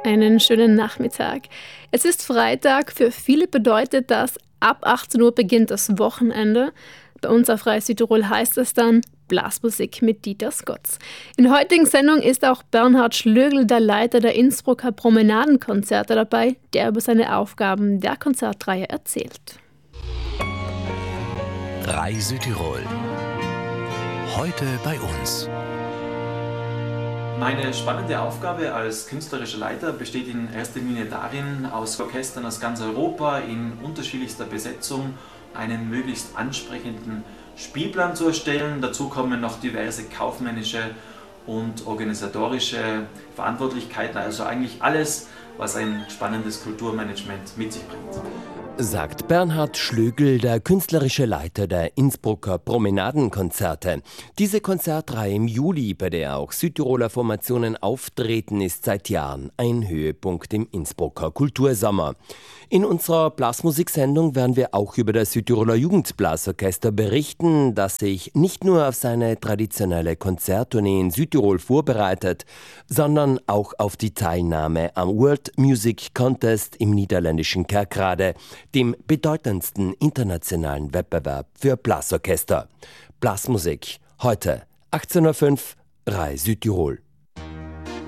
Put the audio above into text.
einen schönen Nachmittag. Es ist Freitag, für viele bedeutet das, ab 18 Uhr beginnt das Wochenende. Bei uns auf Freie Südtirol heißt es dann Blasmusik mit Dieter Scotts. In der heutigen Sendung ist auch Bernhard Schlögl, der Leiter der Innsbrucker Promenadenkonzerte, dabei, der über seine Aufgaben der Konzertreihe erzählt. Freie Südtirol. Heute bei uns. Meine spannende Aufgabe als künstlerischer Leiter besteht in erster Linie darin, aus Orchestern aus ganz Europa in unterschiedlichster Besetzung einen möglichst ansprechenden Spielplan zu erstellen. Dazu kommen noch diverse kaufmännische und organisatorische Verantwortlichkeiten, also eigentlich alles, was ein spannendes Kulturmanagement mit sich bringt. Sagt Bernhard Schlögl, der künstlerische Leiter der Innsbrucker Promenadenkonzerte. Diese Konzertreihe im Juli, bei der auch Südtiroler Formationen auftreten, ist seit Jahren ein Höhepunkt im Innsbrucker Kultursommer. In unserer Blasmusiksendung werden wir auch über das Südtiroler Jugendblasorchester berichten, das sich nicht nur auf seine traditionelle Konzerttournee in Südtirol vorbereitet, sondern auch auf die Teilnahme am World Music Contest im niederländischen Kerkrade, dem bedeutendsten internationalen Wettbewerb für Blasorchester. Blasmusik, heute 18:05 Uhr, Freie Südtirol.